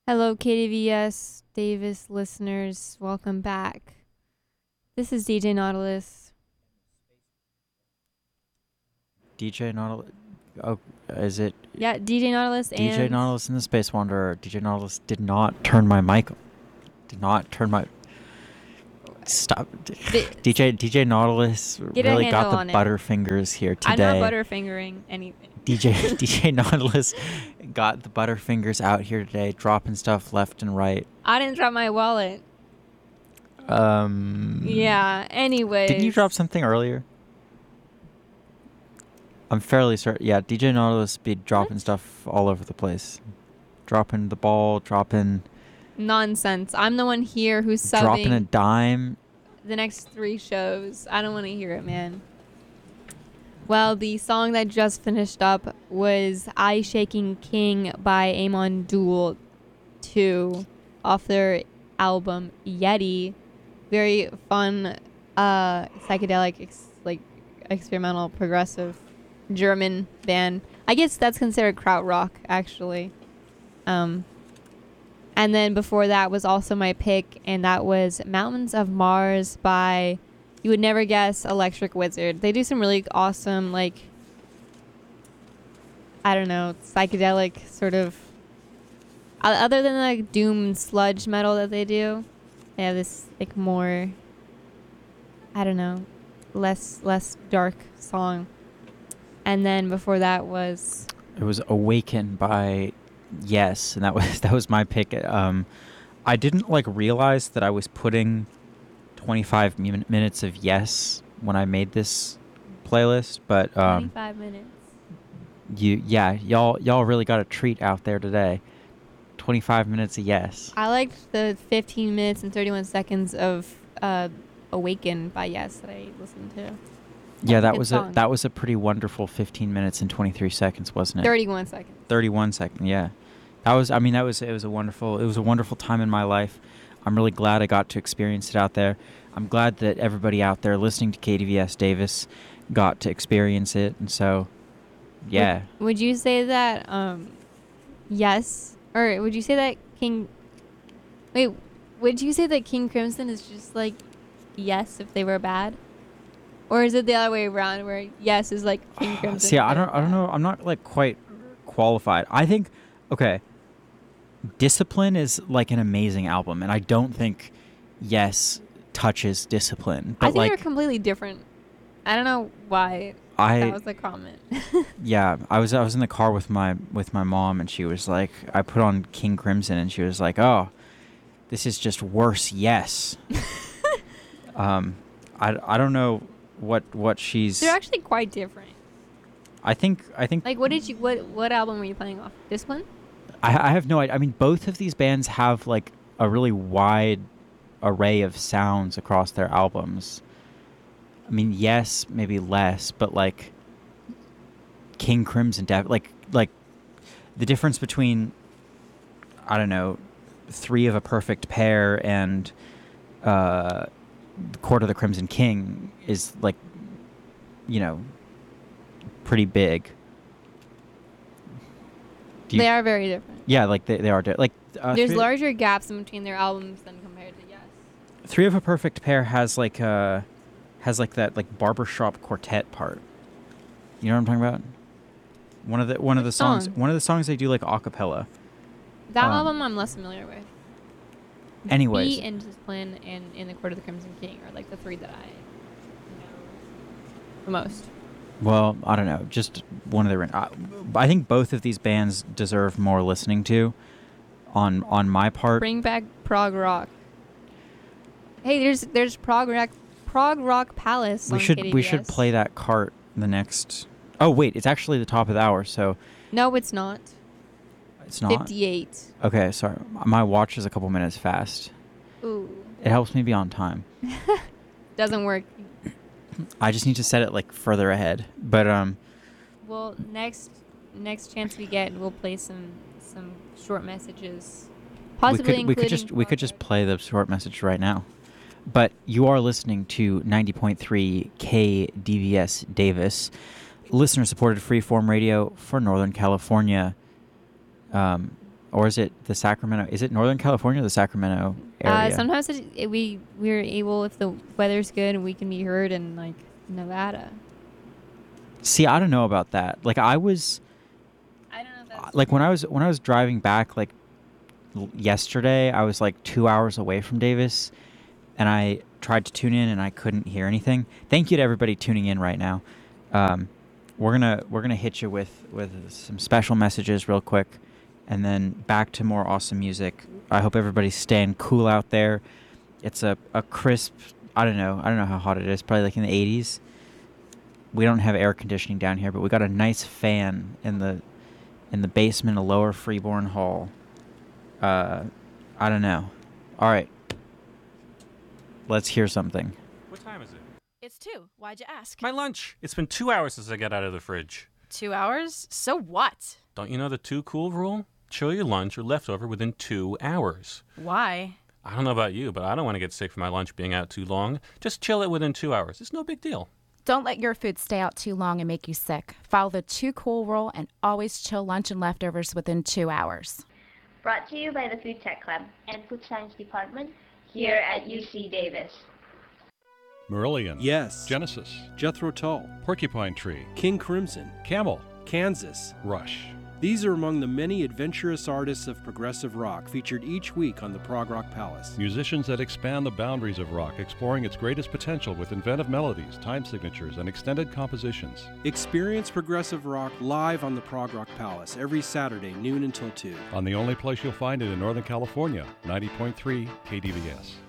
Hello, KDVS Davis listeners. Welcome back. This is DJ Nautilus. DJ Nautilus. Oh, is it Yeah, DJ Nautilus DJ and Nautilus and the Space Wanderer? DJ Nautilus did not turn my mic. Did not turn my. Stop. DJ Nautilus Get a really handle got the on it. butterfingers here I'm not today. butterfingering anything. DJ Nautilus got the butterfingers out here today, dropping stuff left and right. I didn't drop my wallet. Yeah, anyways. Didn't you drop something earlier? I'm fairly certain. Yeah, DJ Nautilus be dropping stuff all over the place. Dropping the ball, dropping Nonsense. I'm the one here who's subbing dropping a dime. the next 3 shows. I don't want to hear it, man. Well, the song that just finished up was I Shaking King by Amon Duel 2 off their album Yeti. Very fun, psychedelic, experimental, progressive German band. I guess that's considered krautrock, actually. And then before that was also my pick, and that was Mountains of Mars by, you would never guess, Electric Wizard. They do some really awesome, I don't know, psychedelic sort of, other than the doom sludge metal that they do, they have this more, I don't know, less dark song. And then before that was, it was Awaken by Yes, and that was my pick. I didn't realize that I was putting 25 minutes of Yes when I made this playlist, but 25 minutes. Y'all really got a treat out there today. 25 minutes of Yes. I liked the 15 minutes and 31 seconds of Awaken by Yes that I listened to. Yeah, that Good was a pretty wonderful 15 minutes and 23 seconds, wasn't it? 31 seconds. 31 seconds. Yeah. It was a wonderful time in my life. I'm really glad I got to experience it out there. I'm glad that everybody out there listening to KDVS Davis got to experience it. And so, yeah. Would you say that Yes, or would you say that would you say that King Crimson is just Yes if they were bad? Or is it the other way around where Yes is King Crimson? See, I don't know. I'm not quite qualified. I think, okay, Discipline is an amazing album, and I don't think Yes touches Discipline. But I think they're completely different. I don't know why that was a comment. Yeah, I was in the car with my mom, and she was like, I put on King Crimson, and she was like, "Oh, this is just worse." Yes. I don't know what she's. They're actually quite different. I think. What album were you playing off? This one? I have no idea. I mean, both of these bands have a really wide array of sounds across their albums. I mean, Yes, maybe less, but King Crimson, the difference between, I don't know, Three of a Perfect Pair and Court of the Crimson King is pretty big. They are very different. Yeah, they are. There's larger gaps in between their albums than compared to Yes. Three of a Perfect Pair has that barbershop quartet part. You know what I'm talking about? One of the songs they do a cappella. That album I'm less familiar with. Anyways. Be and Discipline and In the Court of the Crimson King are the 3 that I know the most. Well, I don't know. Just one of the. I think both of these bands deserve more listening to. On my part. Bring back prog rock. Hey, there's prog rock Palace. We should play that cart the next. Oh wait, it's actually the top of the hour. So. No, it's not. It's not. 58. Okay, sorry. My watch is a couple minutes fast. Ooh. It helps me be on time. Doesn't work. I just need to set it further ahead. But Well, next chance we get, we'll play some short messages. Possibly we could just play the short message right now. But you are listening to 90.3 KDVS Davis, listener-supported freeform radio for Northern California. or is it the Sacramento? Is it Northern California or the Sacramento area? Sometimes we're able, if the weather's good, we can be heard in like Nevada. See, I don't know about that. Like I don't know if that's like when I was driving back like yesterday, I was like 2 hours away from Davis, and I tried to tune in and I couldn't hear anything. Thank you to everybody tuning in right now. We're gonna hit you with some special messages real quick, and then back to more awesome music. I hope everybody's staying cool out there. It's a crisp. I don't know how hot it is. Probably like in the 80s. We don't have air conditioning down here, but we got a nice fan in the basement of Lower Freeborn Hall. I don't know. All right. Let's hear something. What time is it? It's 2. Why'd you ask? My lunch. It's been 2 hours since I got out of the fridge. 2 hours? So what? Don't you know the 2 cool rule? Chill your lunch or leftover within 2 hours. Why? I don't know about you, but I don't want to get sick from my lunch being out too long. Just chill it within 2 hours. It's no big deal. Don't let your food stay out too long and make you sick. Follow the 2 cool rule and always chill lunch and leftovers within 2 hours. Brought to you by the Food Tech Club and Food Science Department here at UC Davis. Marillion. Yes. Genesis. Jethro Tull. Porcupine Tree. King Crimson. Camel. Kansas. Rush. These are among the many adventurous artists of progressive rock featured each week on the Prog Rock Palace. Musicians that expand the boundaries of rock, exploring its greatest potential with inventive melodies, time signatures, and extended compositions. Experience progressive rock live on the Prog Rock Palace every Saturday, noon until 2. On the only place you'll find it in Northern California, 90.3 KDVS.